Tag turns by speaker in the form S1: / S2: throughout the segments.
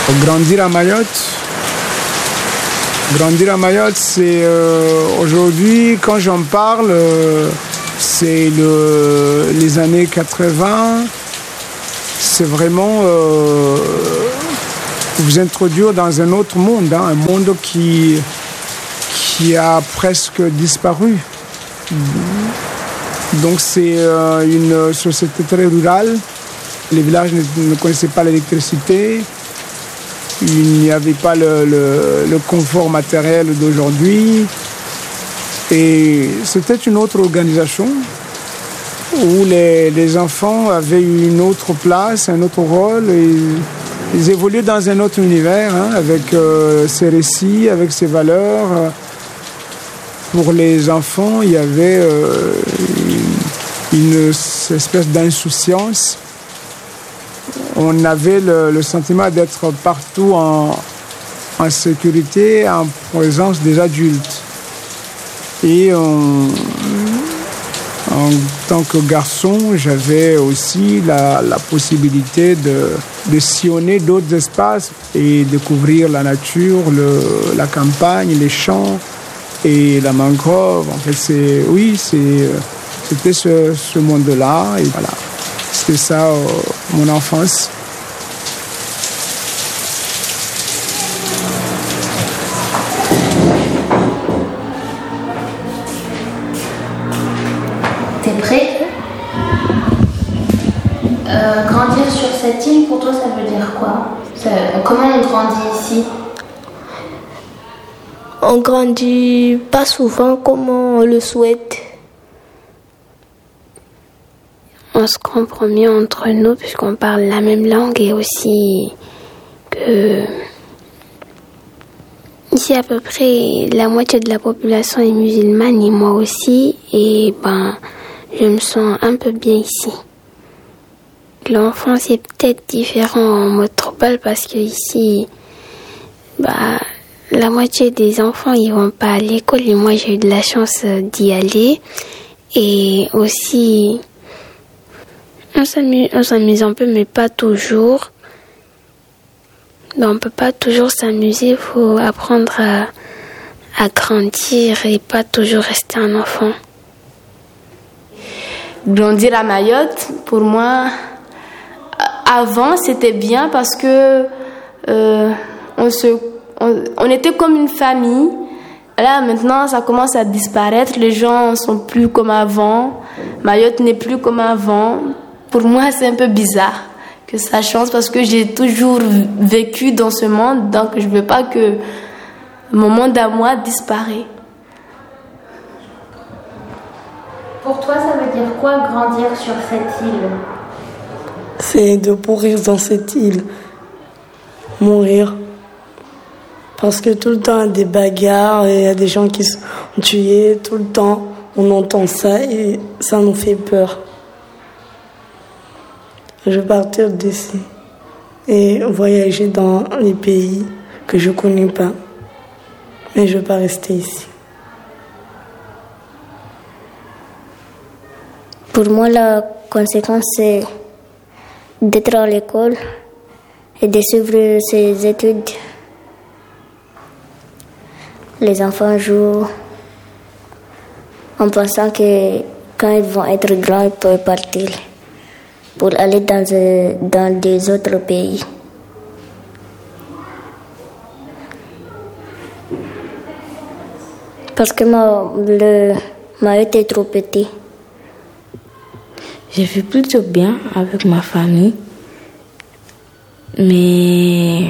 S1: Grandir à Mayotte. Grandir à Mayotte, c'est aujourd'hui, quand j'en parle, c'est les années 80. C'est vraiment vous introduire dans un autre monde, hein, un monde qui a presque disparu. Donc c'est une société très rurale. Les villages ne connaissaient pas l'électricité. Il n'y avait pas le confort matériel d'aujourd'hui. Et c'était une autre organisation où les enfants avaient une autre place, un autre rôle. Et ils évoluaient dans un autre univers, hein, avec ses récits, avec ses valeurs. Pour les enfants, il y avait une espèce d'insouciance. On avait le sentiment d'être partout en sécurité, en présence des adultes. Et en tant que garçon, j'avais aussi la possibilité de sillonner d'autres espaces et découvrir la nature, la campagne, les champs et la mangrove. En fait, c'était ce monde-là. Et voilà, c'était ça mon enfance.
S2: T'es prêt? Grandir sur cette île, pour toi, ça veut dire quoi? Comment on grandit ici?
S3: On grandit pas souvent comme on le souhaite. On se comprend mieux entre nous puisqu'on parle la même langue et aussi que ici à peu près la moitié de la population est musulmane et moi aussi et je me sens un peu bien ici. L'enfance est peut-être différent en métropole parce que ici la moitié des enfants ils vont pas à l'école et moi j'ai eu de la chance d'y aller et aussi on s'amuse un peu mais pas toujours. Donc on peut pas toujours s'amuser, il faut apprendre à grandir et pas toujours rester un enfant.
S4: Grandir à Mayotte, pour moi, avant c'était bien parce que on était comme une famille. Là maintenant ça commence à disparaître, les gens sont plus comme avant, Mayotte n'est plus comme avant. Pour moi c'est un peu bizarre que ça change parce que j'ai toujours vécu dans ce monde, donc je veux pas que mon monde à moi disparaisse.
S2: Pour toi, ça veut dire quoi grandir sur cette île?
S5: C'est de pourrir dans cette île, mourir. Parce que tout le temps, il y a des bagarres, il y a des gens qui sont tués, tout le temps, on entend ça et ça nous fait peur. Je veux partir d'ici et voyager dans les pays que je ne connais pas. Mais je ne veux pas rester ici.
S3: Pour moi, la conséquence, c'est d'être à l'école et de suivre ses études. Les enfants jouent en pensant que quand ils vont être grands, ils peuvent partir pour aller dans des autres pays. Parce que le Mayotte est trop petit.
S6: J'ai fait plutôt bien avec ma famille, mais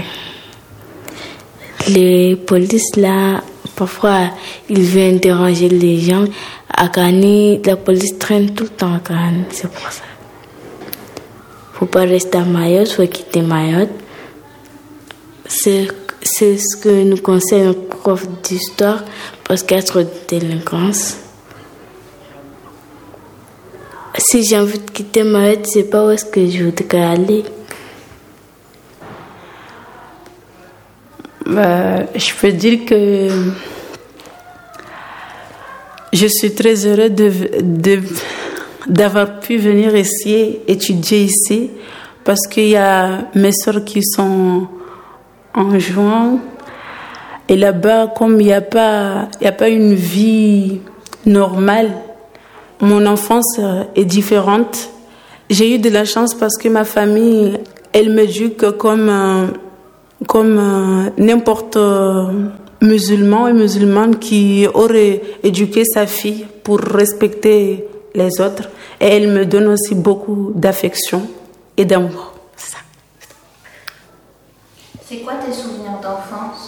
S6: les polices là, parfois ils viennent déranger les gens. À Kani, la police traîne tout le temps à Kani, c'est pour ça. Faut pas rester à Mayotte, faut quitter Mayotte. C'est ce que nous conseille notre prof d'histoire parce qu'il y a trop de délinquance. Si j'ai envie de quitter Mayotte, je sais pas où est-ce que je voudrais aller.
S7: Je peux dire que je suis très heureuse d'avoir pu venir ici, étudier ici, parce qu'il y a mes soeurs qui sont en juin. Et là-bas, comme il n'y a pas une vie normale, mon enfance est différente. J'ai eu de la chance parce que ma famille, elle m'éduque comme n'importe musulman et musulmane qui aurait éduqué sa fille pour respecter les autres. Et elle me donne aussi beaucoup d'affection et d'amour.
S2: C'est quoi tes souvenirs d'enfance?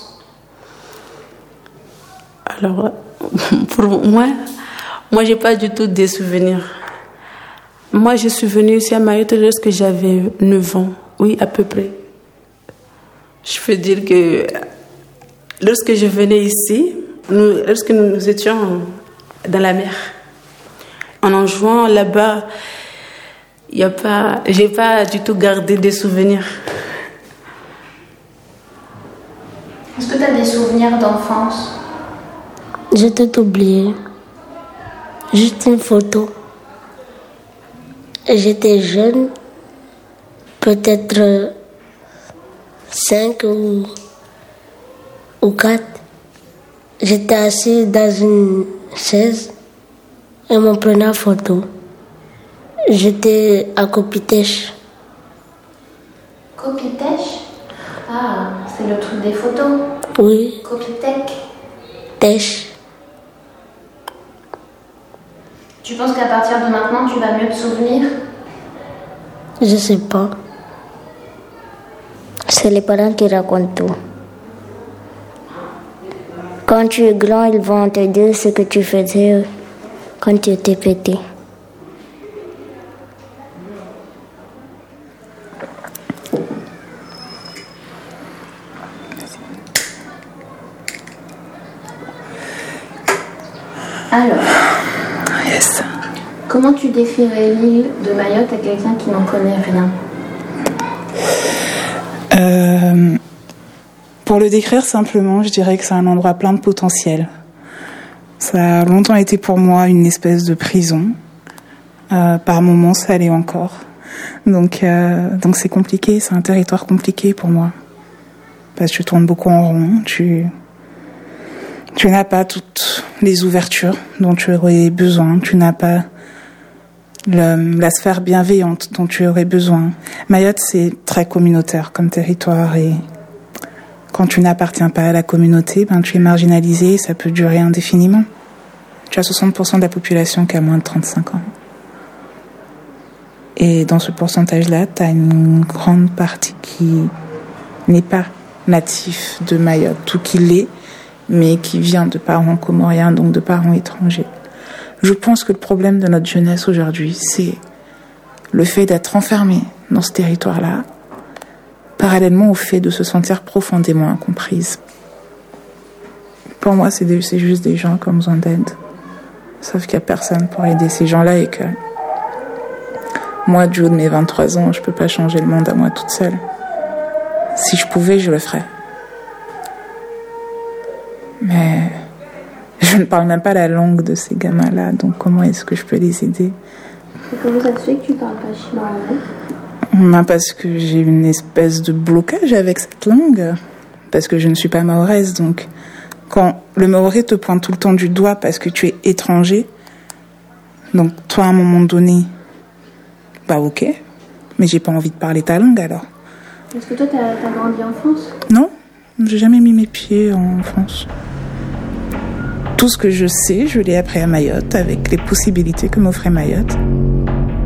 S7: Alors, pour moi, j'ai pas du tout des souvenirs. Moi, je suis venue ici à Mayotte lorsque j'avais 9 ans. Oui, à peu près. Je peux dire que lorsque je venais ici, lorsque nous étions dans la mer, en jouant là-bas, j'ai pas du tout gardé des souvenirs.
S2: Est-ce que tu as des souvenirs d'enfance?
S3: J'ai tout oublié. Juste une photo. J'étais jeune, peut-être 5 ou 4. J'étais assis dans une chaise et m'en prenait en photo. J'étais à Copitèche.
S2: Copitèche? Ah, c'est le truc des photos.
S3: Oui.
S2: Copitech.
S3: Tèche.
S2: Tu penses qu'à partir de maintenant, tu vas mieux te souvenir?
S3: Je sais pas. C'est les parents qui racontent tout. Quand tu es grand, ils vont te dire ce que tu faisais quand tu étais petit.
S2: Alors,
S8: yes.
S2: Comment tu décrirais l'île de Mayotte à quelqu'un qui n'en connaît rien?
S8: Pour le décrire simplement, je dirais que c'est un endroit plein de potentiel. Ça a longtemps été pour moi une espèce de prison. Par moments, ça l'est encore. Donc c'est compliqué, c'est un territoire compliqué pour moi. Parce que tu tournes beaucoup en rond, tu n'as pas toutes les ouvertures dont tu aurais besoin, tu n'as pas la sphère bienveillante dont tu aurais besoin. Mayotte, c'est très communautaire comme territoire et quand tu n'appartiens pas à la communauté, tu es marginalisé et ça peut durer indéfiniment. Tu as 60% de la population qui a moins de 35 ans. Et dans ce pourcentage-là, tu as une grande partie qui n'est pas natif de Mayotte, ou qui l'est, mais qui vient de parents comoriens, donc de parents étrangers. Je pense que le problème de notre jeunesse aujourd'hui, c'est le fait d'être enfermé dans ce territoire-là, parallèlement au fait de se sentir profondément incomprise. Pour moi, c'est juste des gens qui ont besoin d'aide. Sauf qu'il n'y a personne pour aider ces gens-là et que moi, du haut de mes 23 ans, je ne peux pas changer le monde à moi toute seule. Si je pouvais, je le ferais. Mais je ne parle même pas la langue de ces gamins-là, donc comment est-ce que je peux les aider?
S2: Et comment ça se fait que tu ne parles pas chinois?
S8: Parce que j'ai une espèce de blocage avec cette langue, parce que je ne suis pas mahoraise, donc quand le mahorais te pointe tout le temps du doigt parce que tu es étranger, donc toi à un moment donné, ok, mais j'ai pas envie de parler ta langue alors.
S2: Est-ce que toi t'as grandi en France?
S8: Non, j'ai jamais mis mes pieds en France. Tout ce que je sais, je l'ai appris à Mayotte avec les possibilités que m'offrait Mayotte.